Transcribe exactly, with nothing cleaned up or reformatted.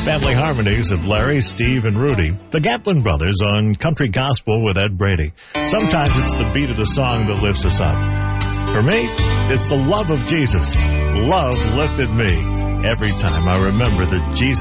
Family harmonies of Larry, Steve, and Rudy. The Gatlin Brothers on Country Gospel with Ed Brady. Sometimes it's the beat of the song that lifts us up. For me, it's the love of Jesus. Love lifted me. Every time I remember that Jesus